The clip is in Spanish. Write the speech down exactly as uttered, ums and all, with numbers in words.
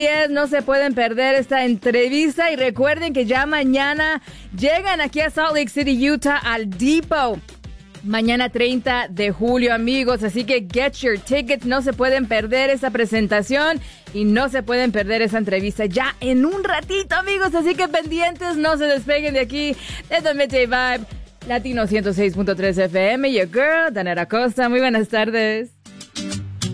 No se pueden perder esta entrevista y recuerden que ya mañana llegan aquí a Salt Lake City, Utah, al Depot. Mañana treinta de julio, amigos, así que get your tickets, no se pueden perder esa presentación y no se pueden perder esa entrevista ya en un ratito, amigos, así que pendientes, no se despeguen de aquí, de The Midday Vibe, Latino ciento seis punto tres F M, your girl, Danara Costa, muy buenas tardes.